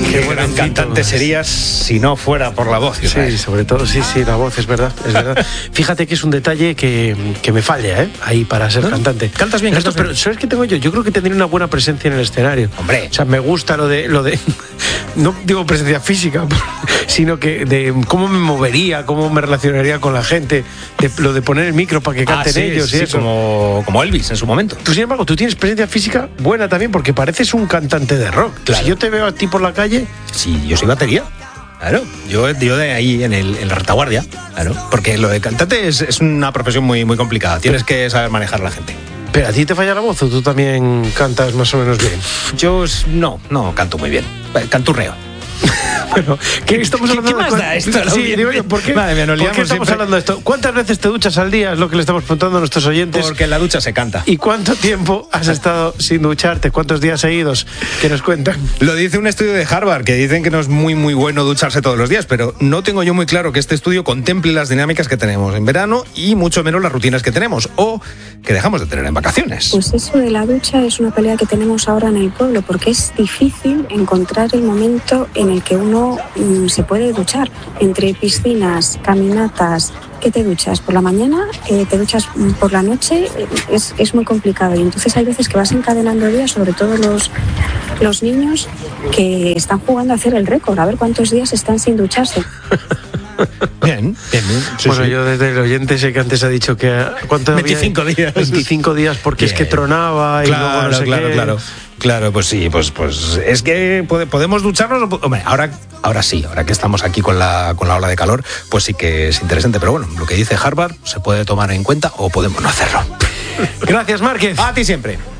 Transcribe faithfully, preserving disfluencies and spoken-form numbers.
Qué gran cantante serías si no fuera por la voz. Sí, sobre todo, sí, sí, la voz, es verdad, es verdad. Fíjate que es un detalle que, que me falla, ¿eh? Ahí para ser ¿no? cantante. Cantas bien, Esto, cantas bien. Pero ¿sabes qué tengo yo? Yo creo que tendría una buena presencia en el escenario. Hombre. O sea, me gusta lo de... Lo de no digo presencia física, sino que de cómo me movería, cómo me relacionaría con la gente, de, lo de poner el micro para que canten ah, sí, ellos. Sí, y eso. Como, como Elvis en su momento. Tú, sin embargo, tú tienes presencia física buena también porque pareces un cantante de rock. Claro. Si yo te veo a ti por la calle... Sí, yo soy batería. Claro, yo, yo de ahí en, el, en la retaguardia, claro, porque lo de cantante es, es una profesión muy, muy complicada, tienes que saber manejar a la gente. ¿Pero a ti te falla la voz o tú también cantas más o menos bien? Yo no, no canto muy bien, canturreo. Bueno, ¿qué estamos hablando ¿Qué, qué más de da esto? Sí, digo yo, ¿por qué, Madre mía, nos ¿por qué estamos siempre. hablando de esto? ¿Cuántas veces te duchas al día? Es lo que le estamos preguntando a nuestros oyentes. Porque en la ducha se canta. ¿Y cuánto tiempo has estado sin ducharte? ¿Cuántos días seguidos? ¿Qué nos cuentan? Lo dice un estudio de Harvard, que dicen que no es muy muy bueno ducharse todos los días, pero no tengo yo muy claro que este estudio contemple las dinámicas que tenemos en verano y mucho menos las rutinas que tenemos o que dejamos de tener en vacaciones. Pues eso de la ducha es una pelea que tenemos ahora en el pueblo, porque es difícil encontrar el momento en el que uno mmm, se puede duchar. Entre piscinas, caminatas, ¿qué te duchas? ¿Por la mañana? Eh, ¿Te duchas por la noche? Eh, es, es muy complicado y entonces hay veces que vas encadenando días, sobre todo los, los niños que están jugando a hacer el récord, a ver cuántos días están sin ducharse. Bien, bien, bien. Sí, bueno, sí. yo desde el oyente sé que antes ha dicho que... ¿cuánto veinticinco había? días. veinticinco días porque bien. Es que tronaba y claro, luego no sé claro, qué. Claro, claro, pues sí, pues, pues es que podemos ducharnos. Hombre, ahora, ahora sí, ahora que estamos aquí con la, con la ola de calor, pues sí que es interesante. Pero bueno, lo que dice Harvard se puede tomar en cuenta o podemos no hacerlo. Gracias, Márquez. A ti siempre.